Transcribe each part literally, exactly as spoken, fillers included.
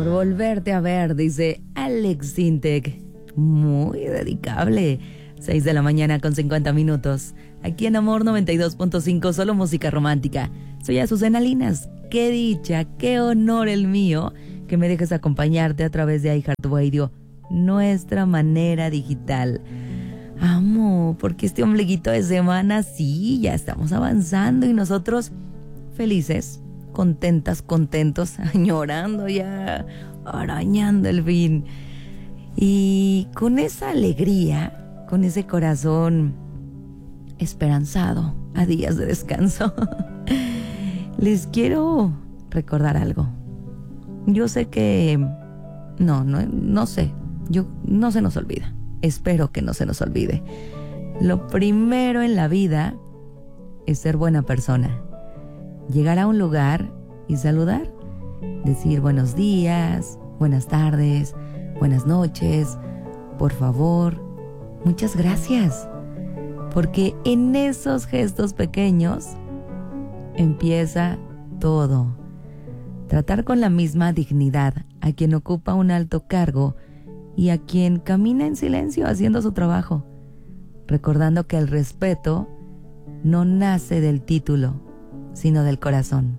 por volverte a ver, dice Alex Sintek. Muy dedicable. seis de la mañana con cincuenta minutos. Aquí en Amor noventa y dos punto cinco, solo música romántica. Soy Azucena Linas. Qué dicha, qué honor el mío que me dejes acompañarte a través de iHeartRadio, nuestra manera digital. Amo, porque este ombliguito de semana sí, ya estamos avanzando y nosotros felices, contentas, contentos, añorando ya, arañando el fin. Y con esa alegría, con ese corazón esperanzado a días de descanso, les quiero recordar algo. Yo sé que no, no, no sé, yo no se nos olvida. Espero que no se nos olvide. Lo primero en la vida es ser buena persona. Llegar a un lugar y saludar, decir buenos días, buenas tardes, buenas noches, por favor, muchas gracias. Porque en esos gestos pequeños empieza todo. Tratar con la misma dignidad a quien ocupa un alto cargo y a quien camina en silencio haciendo su trabajo, recordando que el respeto no nace del título, sino del corazón.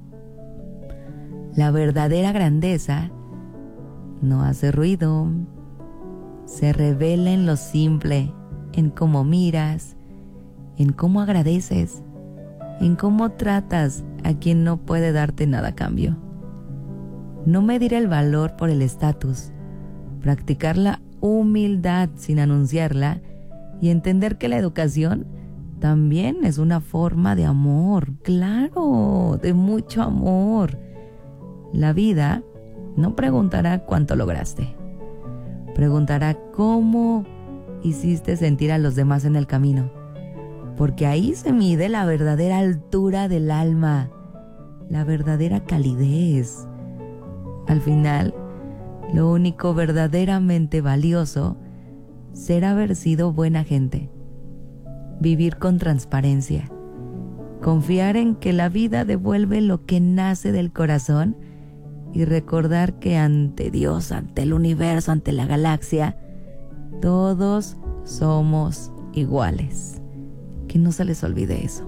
La verdadera grandeza no hace ruido, se revela en lo simple, en cómo miras, en cómo agradeces, en cómo tratas a quien no puede darte nada a cambio. No medir el valor por el estatus, practicar la humildad sin anunciarla y entender que la educación también es una forma de amor, claro, de mucho amor. La vida no preguntará cuánto lograste, preguntará cómo hiciste sentir a los demás en el camino, porque ahí se mide la verdadera altura del alma, la verdadera calidez. Al final, lo único verdaderamente valioso será haber sido buena gente, vivir con transparencia, confiar en que la vida devuelve lo que nace del corazón y recordar que ante Dios, ante el universo, ante la galaxia, todos somos iguales. Que no se les olvide eso.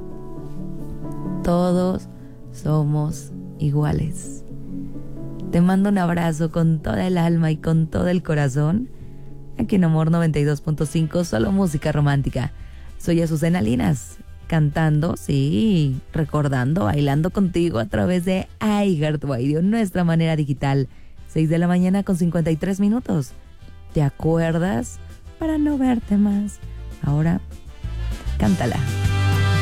Todos somos iguales. Te mando un abrazo con toda el alma y con todo el corazón. Aquí en Amor noventa y dos punto cinco, solo música romántica. Soy Azucena Linas, cantando, sí, recordando, bailando contigo a través de iHeartRadio, nuestra manera digital. seis de la mañana con cincuenta y tres minutos. ¿Te acuerdas? Para no verte más. Ahora, cántala.